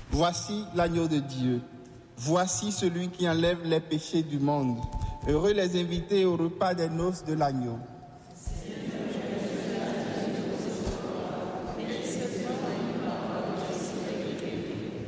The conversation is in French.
Voici l'agneau de Dieu. Voici celui qui enlève les péchés du monde. Heureux les invités au repas des noces de l'agneau.